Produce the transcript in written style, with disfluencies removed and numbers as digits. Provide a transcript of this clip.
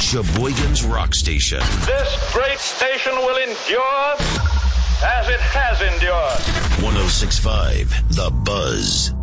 Sheboygan's Rock Station. This great station will endure as it has endured. 106.5 The Buzz.